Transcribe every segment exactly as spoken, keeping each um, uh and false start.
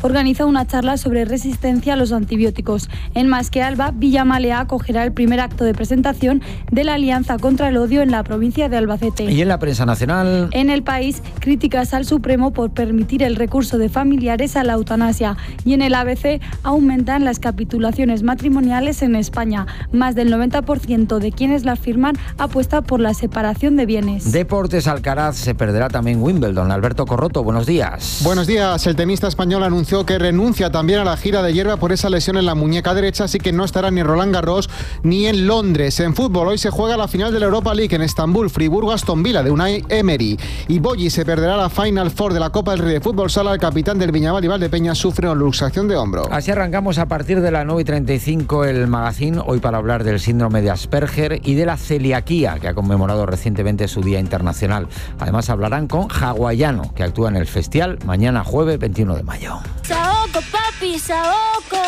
organiza una charla sobre resistencia a los antibióticos. En Más que Alba, Villamalea acogerá el primer acto de presentación de la Alianza contra el Odio en la provincia de Albacete. Y en la prensa nacional... En El País, críticas al Supremo por permitir el recurso de familiares a la eutanasia. Y en el A B C, aumentan las capitulaciones matrimoniales en España. Más del noventa por ciento de quienes las firman apuesta por la separación de bienes. Deportes, Alcaraz, se perderá también Wimbledon. Alberto Corroto, buenos días. Buenos días. El tenista español anunció que renuncia también a la gira de hierba por esa lesión en la muñeca derecha, así que no estará ni en Roland Garros ni en Londres. En fútbol, hoy se juega la final de la Europa League en Estambul, Friburgo-Aston Villa de Unai Emery. Y Boyi se perderá la Final Four de la Copa del Rey de Fútbol Sala. El capitán del Viñaval y Valdepeñas sufre una luxación de hombro. Así arrancamos a partir de las nueve y treinta y cinco el magazine, hoy para hablar del síndrome de Asperger y de la celiaquía, que ha conmemorado recientemente su Día Internacional. Además hablarán con Hawaiano, que actúa en el festival mañana jueves veintiuno de mayo. Saoko, papi, Saoko.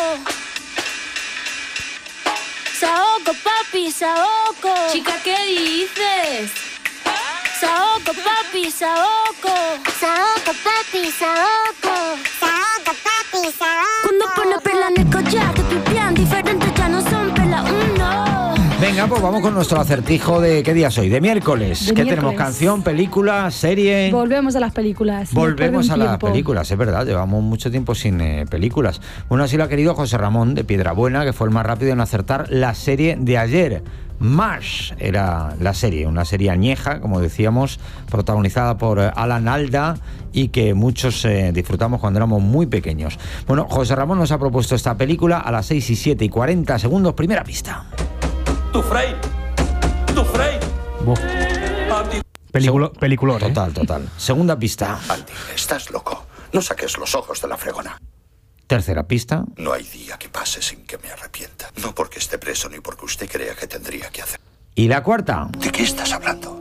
Saoko, papi, Saoko. Chica, ¿qué dices? Saoko, papi, Saoko. Saoko, papi, Saoko. Saoko, papi, Saoko. Cuando pone perla en el collar, te pipián diferentes, ya no son perla uno. Venga, pues vamos con nuestro acertijo de ¿qué día es hoy? De miércoles. De ¿Qué miércoles. tenemos? ¿Canción, película, serie? Volvemos a las películas. Volvemos a las tiempo. películas, es verdad, llevamos mucho tiempo sin eh, películas. Bueno, así lo ha querido José Ramón de Piedrabuena, que fue el más rápido en acertar la serie de ayer. MASH era la serie, una serie añeja, como decíamos, protagonizada por eh, Alan Alda y que muchos eh, disfrutamos cuando éramos muy pequeños. Bueno, José Ramón nos ha propuesto esta película a las seis y siete y cuarenta segundos, primera pista. Tu Frey, tu Frey. Película, peliculón, ¿eh? Total, total. Segunda pista. Andy, estás loco. No saques los ojos de la fregona. Tercera pista. No hay día que pase sin que me arrepienta. No porque esté preso ni porque usted crea que tendría que hacer. Y la cuarta. ¿De qué estás hablando?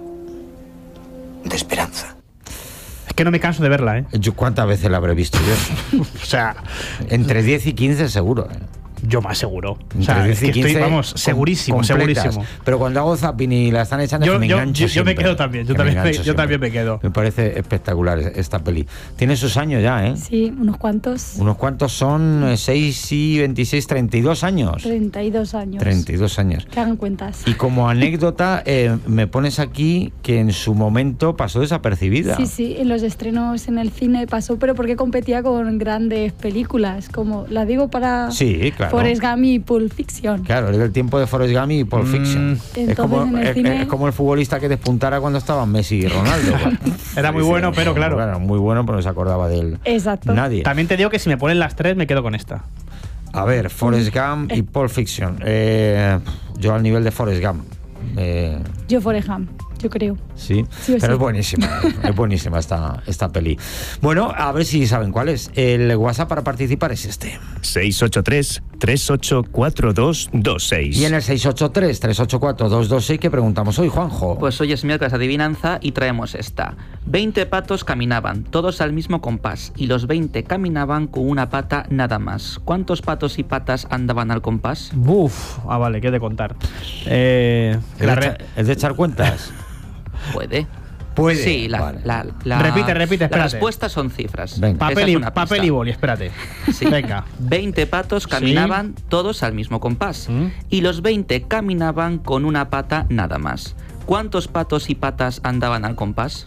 De esperanza. Es que no me canso de verla, ¿eh? Yo, ¿cuántas veces la habré visto yo? O sea, Entre diez y quince seguro, ¿eh? yo más seguro. O Entre sea, diez es que y quince estoy, vamos, segurísimo, completas. segurísimo. Pero cuando hago zapping y la están echando, Yo, es que me yo, engancho yo, yo me siempre. quedo también, yo Que también, me, engancho yo siempre. también me quedo. Me parece espectacular esta peli. Tiene sus años ya, ¿eh? Sí, unos cuantos. Unos cuantos son seis y veintiséis, treinta y dos años. treinta y dos años. treinta y dos años. Que hagan cuentas. Y como anécdota, eh, me pones aquí que en su momento pasó desapercibida. Sí, sí, en los estrenos en el cine pasó, pero porque competía con grandes películas, como la digo para Sí, claro. Forrest Gump y Pulp Fiction. Claro, era el tiempo de Forrest Gump y Pulp Fiction. Entonces, es, como, en el es- cine- es como el futbolista que despuntara cuando estaban Messi y Ronaldo. Era muy bueno, pero claro. Muy bueno, pero no se acordaba de él Exacto. nadie. También te digo que si me ponen las tres, me quedo con esta. A ver, Forrest Gump y Pulp Fiction. Eh, yo al nivel de Forrest Gump. Eh, Yo Forrest Gump, yo creo. sí, Sí o pero sí. es buenísima. Es buenísima esta, esta peli. Bueno, a ver si saben cuál es. El WhatsApp para participar es este. seis ocho tres, tres ocho cuatro dos dos seis. Y en el seis ocho tres, tres ocho cuatro, dos dos seis, ¿qué preguntamos hoy, Juanjo? Pues hoy es miércoles de adivinanza y traemos esta. veinte patos caminaban, todos al mismo compás, y los veinte caminaban con una pata nada más. ¿Cuántos patos y patas andaban al compás? Buf, ah, vale, ¿qué he de contar? Eh, ¿Es la de, re- echa- es de echar cuentas? Puede. Puede. Sí, la, Vale. la, la- Repite, repite, Las espérate. respuestas son cifras. Venga. Esa papel, es y, una pista. papel y boli, espérate. Sí. Venga. veinte patos caminaban todos al mismo compás, ¿Mm? y los veinte caminaban con una pata nada más. ¿Cuántos patos y patas andaban al compás?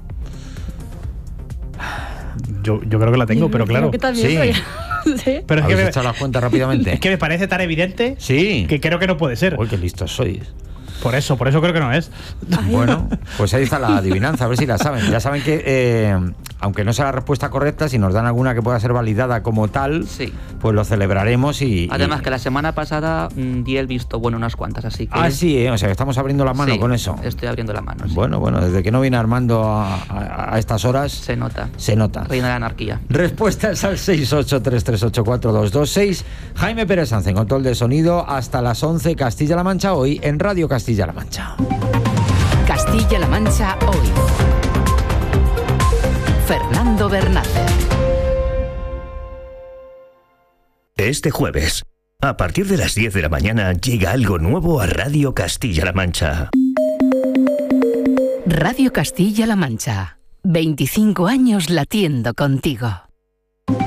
Yo, yo creo que la tengo, Yo pero claro. creo que también Sí. soy- sí. Pero es que, ¿Habéis me, echado las cuentas rápidamente? es que me parece tan evidente Sí. que creo que no puede ser. Uy, qué listos sois. Por eso, por eso creo que no es. Bueno, pues ahí está la adivinanza, a ver si la saben. Ya saben que, eh, aunque no sea la respuesta correcta, si nos dan alguna que pueda ser validada como tal, Sí. pues lo celebraremos y... Además y- que la semana pasada mm, di el visto bueno unas cuantas, así que... Ah, sí, ¿eh? O sea, que estamos abriendo la mano Sí, con eso. estoy abriendo la mano, sí. Bueno, bueno, desde que no viene Armando a, a- a estas horas, Se nota. se nota. Reina de la anarquía. Respuestas al seis ocho tres, tres ocho cuatro, dos dos seis. Jaime Pérez Sanz en control de sonido hasta las once, Castilla-La Mancha, hoy en Radio Castilla-La Mancha. Castilla-La Mancha hoy. Fernando Bernácer. Este jueves, a partir de las diez de la mañana, llega algo nuevo a Radio Castilla-La Mancha. Radio Castilla-La Mancha. veinticinco años latiendo contigo.